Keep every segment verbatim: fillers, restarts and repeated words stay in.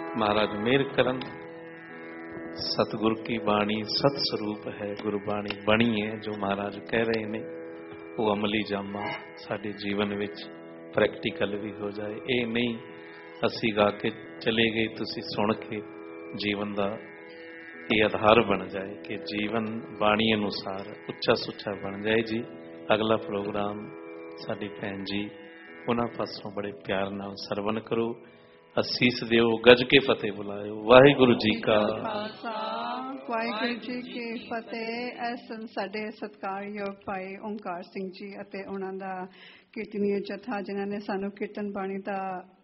महाराज मेहर करन। सतगुर की बाणी सत स्वरूप है, गुरबाणी बणी है जो महाराज कह रहे ने वो अमली जामा साडे जीवन विच प्रैक्टिकल भी हो जाए। ये नहीं असी गा के चले गए, तुसी सुन के जीवन का ये आधार बन जाए कि जीवन बाणी अनुसार उच्चा सुच्चा बन जाए। जी अगला प्रोग्राम साडी भैन जी उन्हां पासों बड़े प्यार नाल सरवण करो, असीस दिओ, गज के फतेह बुलायो। वाहिगुरु जी का खालसा, वाहिगुरु जी की फतेह। एस साडे सत्कारयोग भाई ओंकार सिंह जी अते उन्हां दा कीर्तनीय जथा जिन्हां ने सानू कीर्तन बाणी दा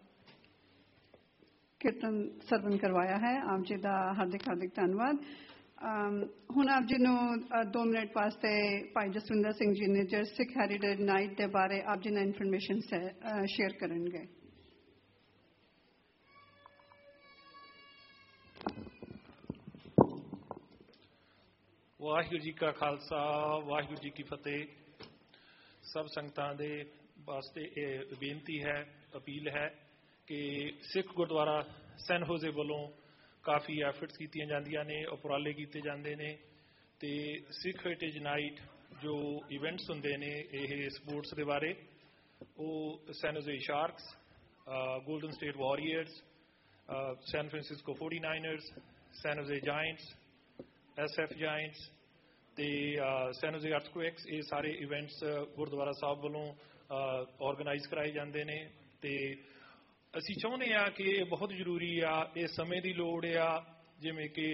कीर्तन सरवण करवाया है, आप जी का हार्दिक हार्दिक धन्यवाद। ਹੁਣ ਆਪ ਜੀ ਨੂੰ दो मिनट वास्ते भाई जसविंदर सिंह जी ने जो सिख हेरिटेज नाइट के बारे आप जी ने इन्फॉर्मेशन शेयर करेंगे। वाहिगुरू जी का खालसा, वाहिगुरू जी की फतेह। सब संगतां दे वास्ते बेनती है, अपील है कि सिख गुरुद्वारा सैन होजे वालों काफ़ी एफर्ट्स कीतियां जांदियां ने, उपराले कीते जांदे ने ते सिख हेरिटेज नाइट जो इवेंट्स हुंदे ने यह स्पोर्ट्स दे बारे वो San Jose sharks, golden state warriors, San Francisco forty नाइनर्स, San Jose Giants, S F Giants ते सैन होजे अर्थक्वेक्स, ये सारे इवेंट्स गुरुद्वारा साहब वालों ऑर्गेनाइज कराए जाते हैं। तो असी चाहते हैं कि ये बहुत जरूरी आ, ये समय की लोड़ आ, जिमें कि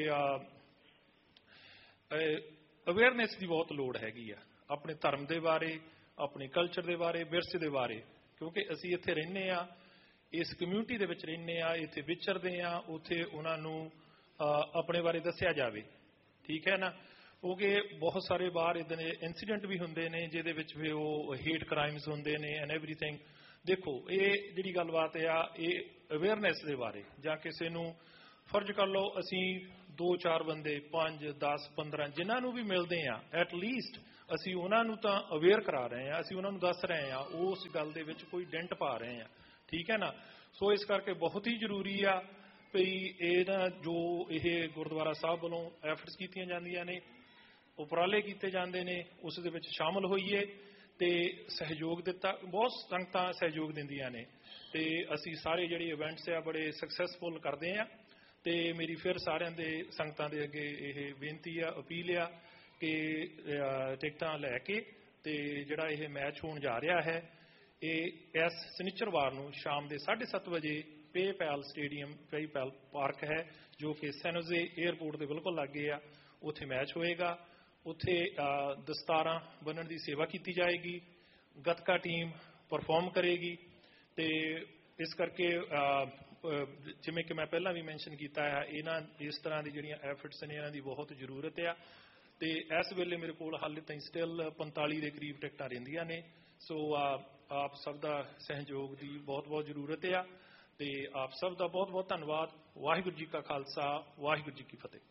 अवेयरनेस की बहुत लोड़ हैगी आ अपने धर्म के बारे, अपने कल्चर के बारे, विरसे के बारे, क्योंकि असी इत्थे रहने आ, इस कम्यूनिटी दे विच रहने आ, इत्थे विचरदे आ, उत्थे उन्हां नूं अपने बारे दस्सिया जावे। ठीक है ना, क्योंकि बहुत सारे बाहर इदां दे इंसीडेंट भी हुंदे ने जिहदे विच भी वो हेट क्राइम्स हुंदे ने एंड एवरीथिंग। देखो ये जिहड़ी गलबात आ ये अवेयरनेस के बारे, जां किसी नूं फर्ज कर लो असी दो चार बंदे पांच दस पंद्रह जिन्हों भी मिलते हैं एटलीस्ट असी उन्होंने तो अवेयर करा रहे हैं, असी उन्होंने दस रहे हैं, उस गल दे विच कोई डेंट पा रहे हैं। ठीक है ना, सो इस करके बहुत ही जरूरी आ भई ये ना जो ये गुरुद्वारा साहब वालों एफर्ट्स कीतियां जांदियां ने, उपराले कीते जांदे ने, उस दे विच शामिल होइए ते सहयोग दिता। बहुत संगतां सहयोग दिंदियां ने ते असी सारे जिहड़े इवेंट्स आ बड़े सक्सैसफुल करते हैं। तो मेरी फिर सारिਆਂ ਦੇ संगतां ਦੇ ਅੱਗੇ ਇਹ ਬੇਨਤੀ ਆ, अपील आ कि टिकटां लैके ते जिहड़ा ਇਹ मैच होण जा रहा है ये इस शनिचरवार नूं शाम के साढ़े सत्त बजे पेपैल स्टेडियम पेपैल पार्क है जो कि सैन होजे एयरपोर्ट के बिल्कुल लागे आ, उत्थे मैच होएगा। उत्थे दस्तारां बनण की सेवा की जाएगी, गतका टीम परफॉर्म करेगी। तो इस करके जिमें कि मैं पहला भी मैंशन किया है, इन्हां इस तरह की जिहड़ियां एफर्ट्स ने इन्हां दी बहुत जरूरत आ। तो इस वेले मेरे कोल हाले ताईं स्टिल पैंताली के करीब टिकटां रहिंदियां ने। सो आप सब का सहयोग की बहुत बहुत जरूरत आ ते आप सब का बहुत बहुत धन्यवाद। वाहिगुरू जी का खालसा, वाहिगुरू जी की फतेह।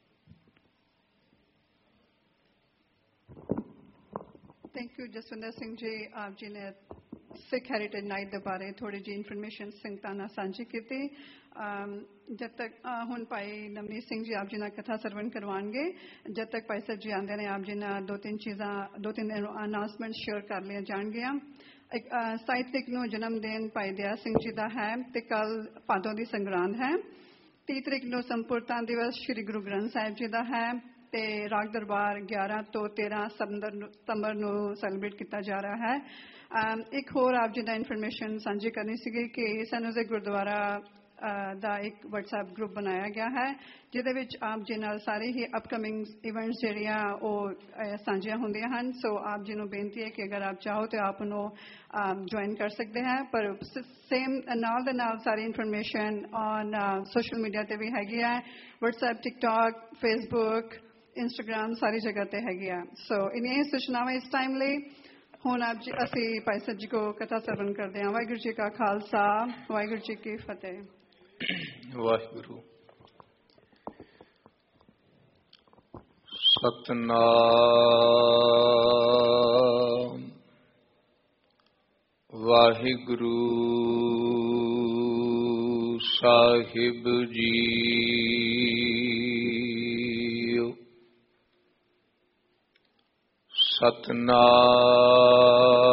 थैंक यू जसविंदर सिंह जी, आप जी ने सिख हेरिटेज नाइट के बारे थोड़ी जी इन्फॉर्मेशन संगतां नाल सांझी की। जब तक हुण भाई नवनीत सिंह जी आप जी नाल कथा सरवण करवाएंगे, जब तक भाई साहब जी आते हैं आप जी नाल दो तीन चीज़ां दो तीन अनाउंसमेंट शेयर कर लिया जाएगियां। एक सताई तरीक नूं जन्मदिन भाई दया सिंह जी का है तो कल भादों की संगरांद है। तीह तरीक नूं संपूर्णता दिवस श्री गुरु ग्रंथ साहिब जी का है तो राग दरबार ग्यारह तो तेरह सितंबर नूं सैलीब्रेट किया जा रहा है। एक होर आप जी का इन्फॉर्मेशन सांझी करनी सी कि सैन होजे गुरुद्वारा का एक व्हाट्सएप ग्रुप बनाया गया है जिहदे विच आप जी नाल सारे ही अपकमिंग इवेंट्स जिहड़ियां ओह सांझियां होंदियां हन। सो आप जी नूं बेनती है कि अगर आप चाहो तो आप उन्होंने ज्वाइन कर सकते हैं, पर सेम नाल दे नाल सारी इन्फॉर्मेशन ऑन सोशल मीडिया ते भी हैगी है, व्हाट्सएप, टिकटॉक, फेसबुक, इंस्टाग्राम सारी जगह ते हैगी है। सो इन्हीं सूचनावां इस टाइम लिए हुण आप जी असी भाई साहब जी को कथा सरवण करते हैं। वाहिगुरू जी का खालसा, वाहिगुरू जी की फतेह। वाहिगुरू। सतनाम वाहिगुरू ਸਾਹਿਬ ਜੀ। ਸਤਨਾਮ